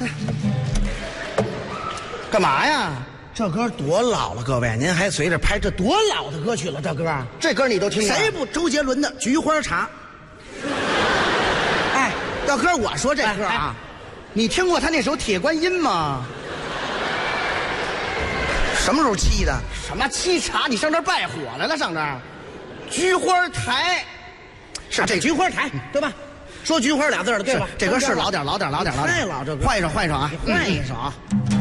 干嘛呀？这歌多老了，各位，您还随着拍，这多老的歌曲了，这歌，这歌你都听过？谁不？周杰伦的《菊花茶》。哎，大哥，我说这歌啊，你听过他那首《铁观音》吗？什么时候沏的？什么沏茶？你上这儿拜火来了？上这儿，菊花台，是这菊花台，对吧？说菊花俩字的，对吧？这歌是老点，太老这歌。换一首啊，换一首啊。